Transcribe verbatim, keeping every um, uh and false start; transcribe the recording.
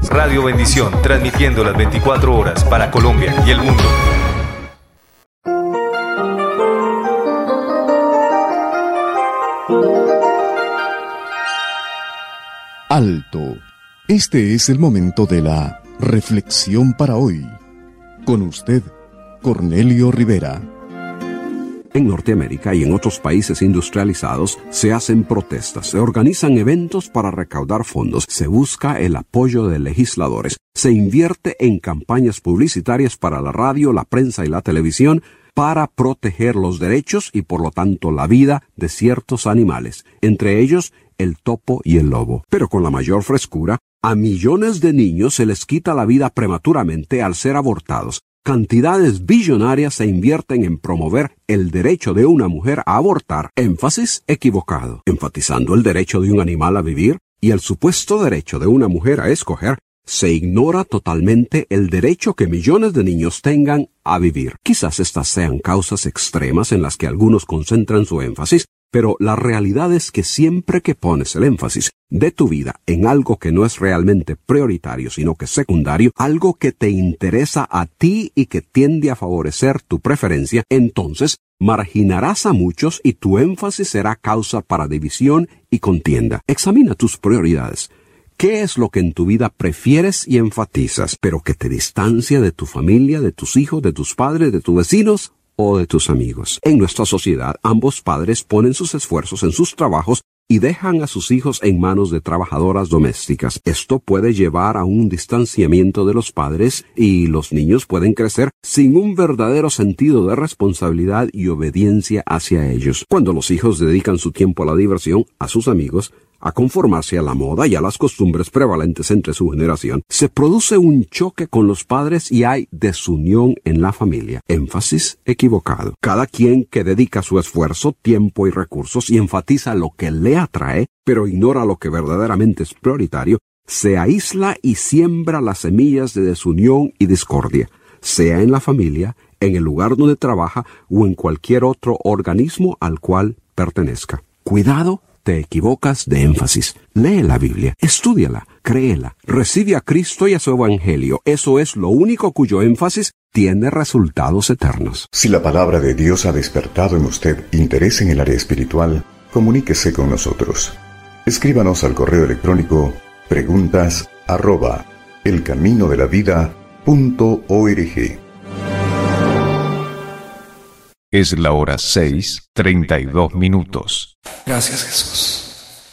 Radio Bendición, transmitiendo las veinticuatro horas para Colombia y el mundo. Alto. Este es el momento de la reflexión para hoy. Con usted, Cornelio Rivera. En Norteamérica y en otros países industrializados se hacen protestas, se organizan eventos para recaudar fondos, se busca el apoyo de legisladores, se invierte en campañas publicitarias para la radio, la prensa y la televisión para proteger los derechos y por lo tanto la vida de ciertos animales, entre ellos el topo y el lobo. Pero con la mayor frescura, a millones de niños se les quita la vida prematuramente al ser abortados. Cantidades billonarias se invierten en promover el derecho de una mujer a abortar, énfasis equivocado, enfatizando el derecho de un animal a vivir y el supuesto derecho de una mujer a escoger. Se ignora totalmente el derecho que millones de niños tengan a vivir. Quizás estas sean causas extremas en las que algunos concentran su énfasis, pero la realidad es que siempre que pones el énfasis de tu vida en algo que no es realmente prioritario, sino que es secundario, algo que te interesa a ti y que tiende a favorecer tu preferencia, entonces marginarás a muchos y tu énfasis será causa para división y contienda. Examina tus prioridades. ¿Qué es lo que en tu vida prefieres y enfatizas, pero que te distancia de tu familia, de tus hijos, de tus padres, de tus vecinos o de tus amigos? En nuestra sociedad, ambos padres ponen sus esfuerzos en sus trabajos y dejan a sus hijos en manos de trabajadoras domésticas. Esto puede llevar a un distanciamiento de los padres y los niños pueden crecer sin un verdadero sentido de responsabilidad y obediencia hacia ellos. Cuando los hijos dedican su tiempo a la diversión, a sus amigos, a conformarse a la moda y a las costumbres prevalentes entre su generación, se produce un choque con los padres y hay desunión en la familia. Énfasis equivocado. Cada quien que dedica su esfuerzo, tiempo y recursos y enfatiza lo que le atrae, pero ignora lo que verdaderamente es prioritario, se aísla y siembra las semillas de desunión y discordia, sea en la familia, en el lugar donde trabaja o en cualquier otro organismo al cual pertenezca. Cuidado. Te equivocas de énfasis. Lee la Biblia, estúdiala, créela, recibe a Cristo y a su Evangelio. Eso es lo único cuyo énfasis tiene resultados eternos. Si la palabra de Dios ha despertado en usted interés en el área espiritual, comuníquese con nosotros. Escríbanos al correo electrónico preguntas arroba elcaminodelavida.org. Es la hora seis, treinta y dos minutos. Gracias, Jesús.